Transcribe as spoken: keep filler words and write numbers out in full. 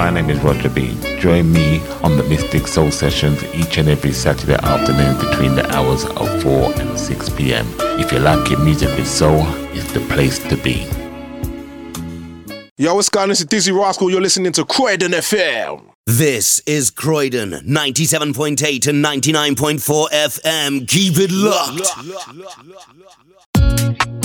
My name is Roger B. Join me on the Mystic Soul Sessions each and every Saturday afternoon between the hours of four and six p.m. If you like your music with soul, it's the place to be. Yo, what's going on? This is Dizzy Rascal. You're listening to Croydon F M. This is Croydon, ninety-seven point eight and ninety-nine point four F M. Keep it locked.